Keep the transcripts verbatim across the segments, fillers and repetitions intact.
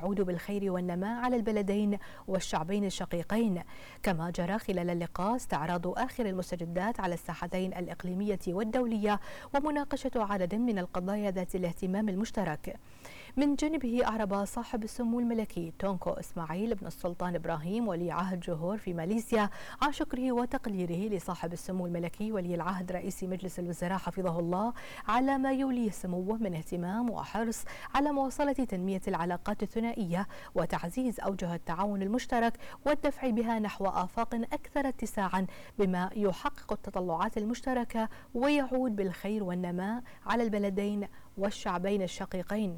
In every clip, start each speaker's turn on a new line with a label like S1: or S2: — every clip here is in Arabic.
S1: ويعود بالخير والنماء على البلدين والشعبين الشقيقين. كما جرى خلال اللقاء استعراض آخر المستجدات على الساحتين الإقليمية والدولية ومناقشة عدد من القضايا ذات الاهتمام المشترك. من جانبه أعرب صاحب السمو الملكي تونكو إسماعيل بن السلطان إبراهيم ولي عهد جوهور في ماليزيا عن شكره وتقديره لصاحب السمو الملكي ولي العهد رئيس مجلس الوزراء حفظه الله على ما يوليه سموه من اهتمام وحرص على مواصلة تنمية العلاقات الثنائية وتعزيز أوجه التعاون المشترك والدفع بها نحو آفاق أكثر اتساعا بما يحقق التطلعات المشتركة ويعود بالخير والنماء على البلدين والشعبين الشقيقين.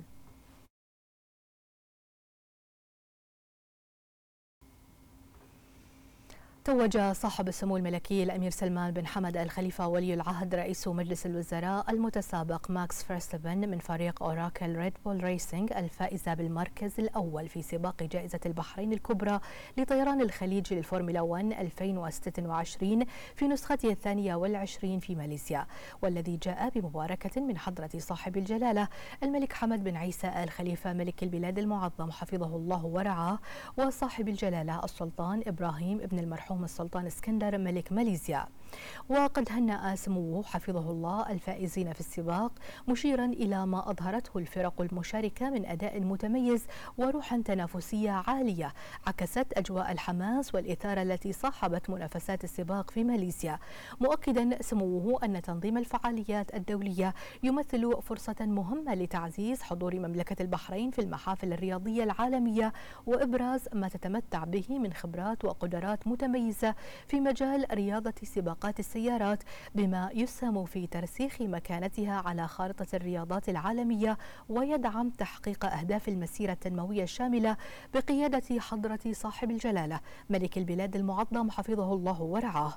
S1: توج صاحب السمو الملكي الأمير سلمان بن حمد آل خليفة ولي العهد رئيس مجلس الوزراء المتسابق ماكس فيرستابن من فريق أوراكل ريد بول ريسينج الفائزة بالمركز الأول في سباق جائزة البحرين الكبرى لطيران الخليج للفورمولا واحد ألفين وستة وعشرين في نسخته الثانية والعشرين في ماليزيا، والذي جاء بمباركة من حضرة صاحب الجلالة الملك حمد بن عيسى آل خليفة ملك البلاد المعظم حفظه الله ورعاه، وصاحب الجلالة السلطان إبراهيم ابن المرحوم السلطان اسكندر ملك ماليزيا. وقد هنأ سموه حفظه الله الفائزين في السباق، مشيرا إلى ما أظهرته الفرق المشاركة من أداء متميز وروح تنافسية عالية عكست أجواء الحماس والإثارة التي صاحبت منافسات السباق في ماليزيا، مؤكدا سموه أن تنظيم الفعاليات الدولية يمثل فرصة مهمة لتعزيز حضور مملكة البحرين في المحافل الرياضية العالمية وإبراز ما تتمتع به من خبرات وقدرات متميزة في مجال رياضة سباقات السيارات، بما يسهم في ترسيخ مكانتها على خارطة الرياضات العالمية ويدعم تحقيق أهداف المسيرة التنموية الشاملة بقيادة حضرة صاحب الجلالة ملك البلاد المعظم حفظه الله ورعاه.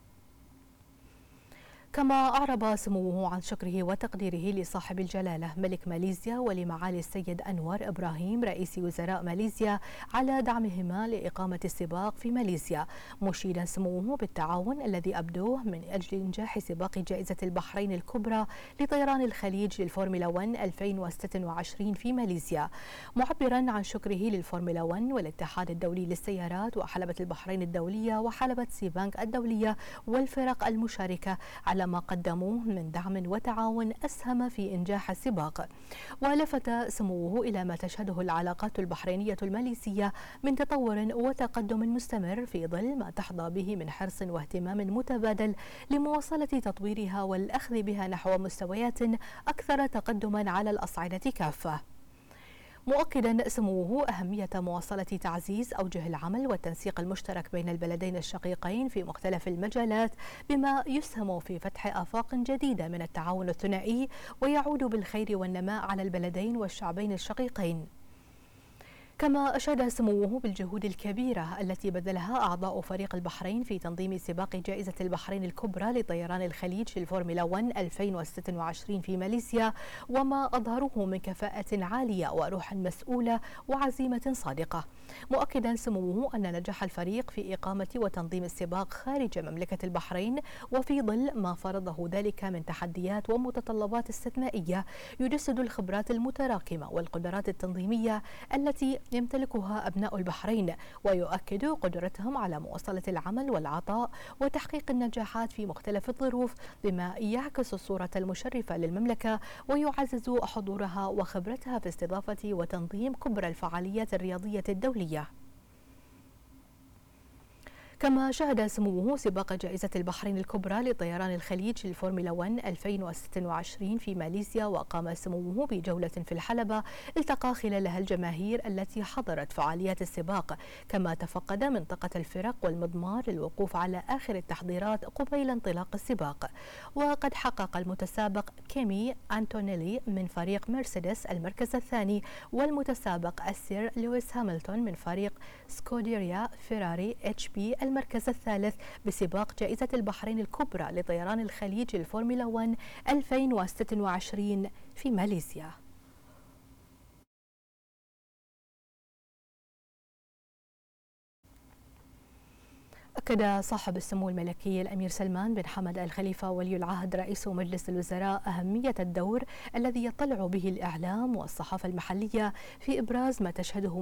S1: كما أعرب سموه عن شكره وتقديره لصاحب الجلالة ملك ماليزيا ولمعالي السيد أنور إبراهيم رئيس وزراء ماليزيا على دعمهما لإقامة السباق في ماليزيا، مشيدا سموه بالتعاون الذي أبدوه من أجل إنجاح سباق جائزة البحرين الكبرى لطيران الخليج للفورمولا واحد ألفين وستة وعشرين في ماليزيا، معبرا عن شكره للفورمولا واحد والاتحاد الدولي للسيارات وحلبة البحرين الدولية وحلبة سيبانك الدولية والفرق المشاركة على ما قدموه من دعم وتعاون أسهم في إنجاح السباق. ولفت سموه إلى ما تشهده العلاقات البحرينية الماليزية من تطور وتقدم مستمر في ظل ما تحظى به من حرص واهتمام متبادل لمواصلة تطويرها والأخذ بها نحو مستويات أكثر تقدما على الأصعدة كافة، مؤكدا سموه أهمية مواصلة تعزيز أوجه العمل والتنسيق المشترك بين البلدين الشقيقين في مختلف المجالات، بما يسهم في فتح آفاق جديدة من التعاون الثنائي ويعود بالخير والنماء على البلدين والشعبين الشقيقين. كما أشاد سموه بالجهود الكبيرة التي بذلها أعضاء فريق البحرين في تنظيم سباق جائزة البحرين الكبرى لطيران الخليج للفورمولا واحد ألفين وستة وعشرين في ماليزيا، وما أظهروه من كفاءة عالية وروح مسؤولة وعزيمة صادقة، مؤكدا سموه أن نجاح الفريق في إقامة وتنظيم السباق خارج مملكة البحرين وفي ظل ما فرضه ذلك من تحديات ومتطلبات استثنائية يجسد الخبرات المتراكمة والقدرات التنظيمية التي يمتلكها أبناء البحرين، ويؤكد قدرتهم على مواصلة العمل والعطاء وتحقيق النجاحات في مختلف الظروف، بما يعكس الصورة المشرفة للمملكة ويعزز حضورها وخبرتها في استضافة وتنظيم كبرى الفعاليات الرياضية الدولية. كما شهد سموه سباق جائزة البحرين الكبرى لطيران الخليج للفورمولا واحد ألفين وستة وعشرين في ماليزيا، وقام سموه بجولة في الحلبة التقى خلالها الجماهير التي حضرت فعاليات السباق، كما تفقد منطقة الفرق والمضمار للوقوف على آخر التحضيرات قبيل انطلاق السباق. وقد حقق المتسابق كيمي أنتونيلي من فريق مرسيدس المركز الثاني، والمتسابق السير لويس هاملتون من فريق سكوديريا فيراري اتش بي المركز الثالث بسباق جائزة البحرين الكبرى لطيران الخليج للفورمولا واحد ألفين وستة وعشرين في ماليزيا. أكد صاحب السمو الملكي الأمير سلمان بن حمد آل خليفة ولي العهد رئيس مجلس الوزراء أهمية الدور الذي يطلع به الإعلام والصحافة المحلية في إبراز ما تشهده